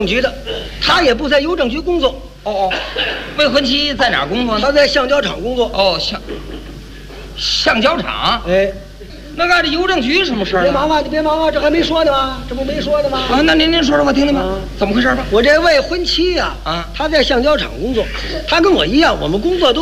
局的，他也不在邮政局工作。 哦，未婚妻在哪儿工作呢？ 他在橡胶厂工作。 哦，橡胶厂。 哎， 那按这邮政局什么事儿？ 别忙啊，你别忙啊，这还没说呢吗？这不没说呢吗？ 啊，那您说说我听听吧，怎么回事吧？ 我这未婚妻呀，他在橡胶厂工作，他跟我一样，我们工作都。